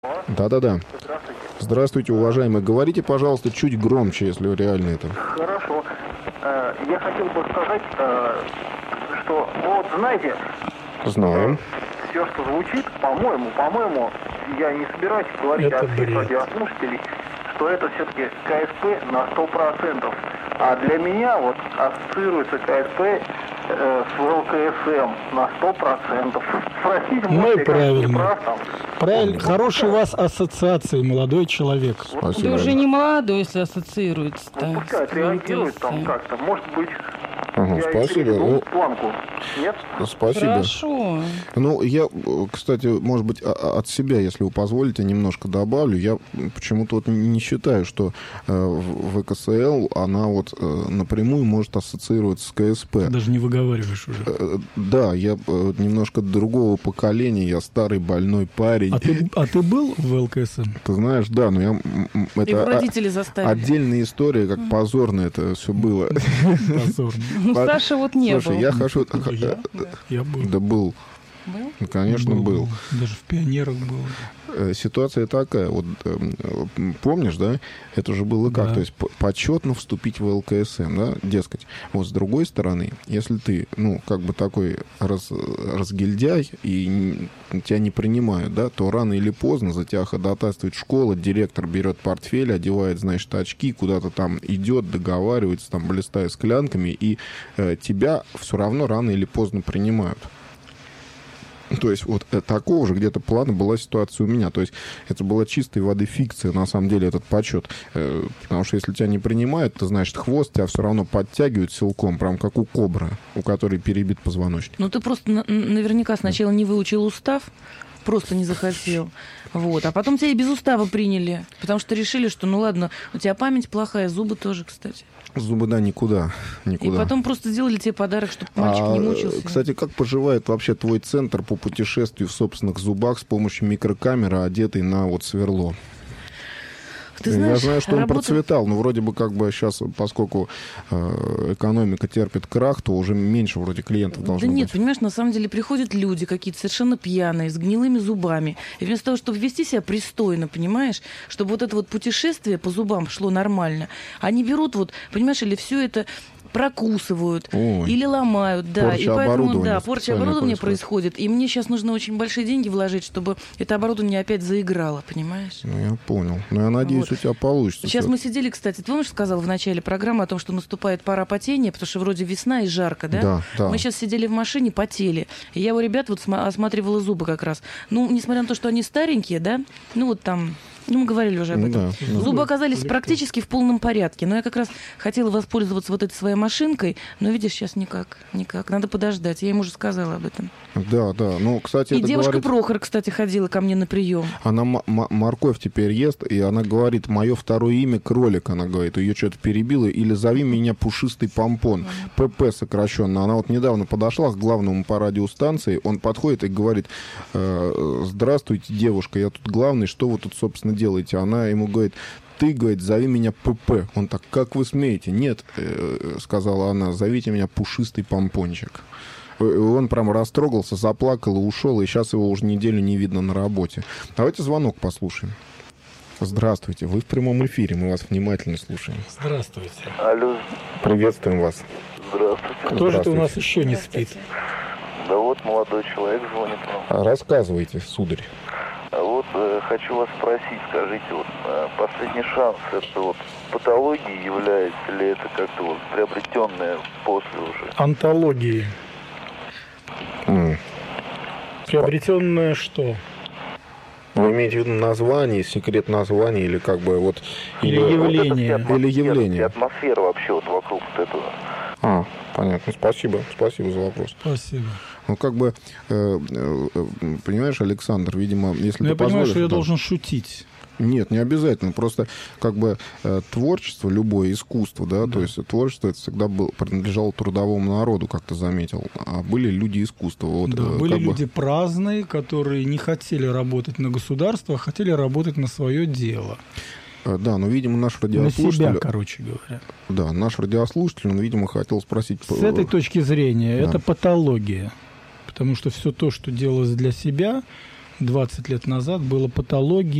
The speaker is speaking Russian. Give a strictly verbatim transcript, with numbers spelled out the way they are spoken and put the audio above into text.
Да-да-да. Здравствуйте. Здравствуйте, уважаемый. Говорите, пожалуйста, чуть громче, если реально это. Хорошо. Э, Я хотел бы сказать, э, что, вот знаете, Знаем. все, что звучит, по-моему, по-моему, я не собираюсь говорить Это о всех бред. радиослушателей, что это все-таки КСП на сто процентов. А для меня вот ассоциируется КСП э, с ЛКСМ на сто процентов. Спросите, Ну может, и я, конечно, не правильно. прав там. Правильно, хорошие у вас ассоциации, молодой человек. Спасибо. Ты уже не молодой, если ассоциируется-то. Ну, пускай с отреагирует там ЛКСМ. как-то. Может быть, Ага, я спасибо. перейду Ну, планку. Нет? спасибо. Хорошо. Ну, я, кстати, может быть, о- от себя, если вы позволите, немножко добавлю. Я почему-то вот не считаю, что э, ВКСЛ, она вот э, напрямую может ассоциироваться с КСП. Ты даже не выговариваешь уже. Э, Да, я э, немножко другого поколения, я старый больной парень. А ты, а ты был в ЛКСМ? Ты знаешь, да, но я... м, м, Их Это о- родители заставили. отдельная история, как позорно это все было. Позорно. Ну, Саша вот не Слушай, был. я хочу... Я, я был. Да был, Был? ну, конечно, был. Даже в пионерах был. Э, Ситуация такая, вот э, э, помнишь, да, это же было как, Да. то есть п- почетно вступить в ЛКСМ, да, дескать. Вот с другой стороны, если ты, ну, как бы такой раз, разгильдяй и н- тебя не принимают, да, то рано или поздно за тебя ходатайствует школа, директор берет портфель, одевает, значит, очки, куда-то там идет, договаривается, там, блистая склянками, и э, тебя все равно рано или поздно принимают. То есть вот э, такого же где-то плана была ситуация у меня. То есть это была чистой воды фикция, на самом деле, этот почет. Э, Потому что если тебя не принимают, то, значит, хвост тебя все равно подтягивают силком, прям как у кобры, у которой перебит позвоночник. Ну, ты просто на- наверняка сначала не выучил устав, просто не захотел. Вот. А потом тебя и без устава приняли, потому что решили, что, ну ладно, у тебя память плохая, зубы тоже, кстати. Зубы, да, никуда, никуда. И потом просто сделали тебе подарок, чтобы мальчик А, не мучился. кстати, как поживает вообще твой центр по путешествию в собственных зубах с помощью микрокамеры, одетой на вот сверло? Ты знаешь, Я знаю, что он работа- процветал, но вроде бы как бы сейчас, поскольку э, экономика терпит крах, то уже меньше вроде клиентов должно Да нет, быть. понимаешь, на самом деле приходят люди какие-то совершенно пьяные, с гнилыми зубами. И вместо того, чтобы вести себя пристойно, понимаешь, чтобы вот это вот путешествие по зубам шло нормально, они берут вот, понимаешь, или все это прокусывают, Ой. или ломают, да. Порча И поэтому, оборудования да, порча специально оборудования происходит. происходит. И мне сейчас нужно очень большие деньги вложить, чтобы это оборудование опять заиграло, понимаешь? Ну, я понял. Но я надеюсь, Вот. у тебя получится. Сейчас всё. мы сидели, кстати, ты помнишь, сказал в начале программы о том, что наступает пора потения, потому что вроде весна и жарко, да? Да, да. Мы сейчас сидели в машине, потели. И я у ребят вот сма- осматривала зубы как раз. Ну, несмотря на то, что они старенькие, да, ну вот там, ну мы говорили уже об Ну этом. да, да. Зубы оказались практически в полном порядке. Но я как раз хотела воспользоваться вот этой своей машинкой, но видишь, сейчас никак, никак. Надо подождать. Я ему уже сказала об этом. Да, да. Ну, кстати, И это девушка говорит... Прохор, кстати, ходила ко мне на прием. Она м- м- морковь теперь ест, и она говорит, мое второе имя кролик, она говорит, ее что-то перебило, или зови меня пушистый помпон, ПП сокращенно. Она вот недавно подошла к главному по радиостанции, он подходит и говорит, «Э, здравствуйте, девушка, я тут главный, что вы тут, собственно, делаете? Она ему говорит, ты, говорит, зови меня ПП. Он так, как вы смеете? Нет, э, сказала она, зовите меня пушистый помпончик. И он прям растрогался, заплакал и ушел, и сейчас его уже неделю не видно на работе. Давайте звонок послушаем. Здравствуйте, вы в прямом эфире, мы вас внимательно слушаем. Здравствуйте. Алло, Приветствуем вас. здравствуйте. Кто же ты у Здравствуйте. нас еще не спит? Да вот молодой человек звонит вам. Рассказывайте, сударь. А вот э, хочу вас спросить, скажите, вот э, последний шанс, это вот патологией является или это как-то вот приобретенное после уже? Антологии. М. Приобретенное что? Вы имеете в виду название, секрет названия, или как бы вот... Или явление. Вот это вся Или атмосфера, явление. вся атмосфера вообще вот вокруг вот этого. А, понятно, спасибо, спасибо за вопрос. Спасибо. Ну, как бы, э, э, э, понимаешь, Александр, видимо, если Но ты я понимаю, позволишь, что я да. должен шутить. Нет, не обязательно. Просто как бы э, творчество, любое искусство, да, Да. то есть творчество это всегда был, принадлежало трудовому народу, как ты заметил, а были люди искусства. Вот, Да, э, были как бы- люди праздные, которые не хотели работать на государство, а хотели работать на свое дело. э, да, но, видимо, наш На радиослушатель... себя, короче говоря. Да, наш радиослушатель, он, видимо, хотел спросить... С этой точки зрения Да. это патология. Потому что все то, что делалось для себя, двадцать лет назад было патологией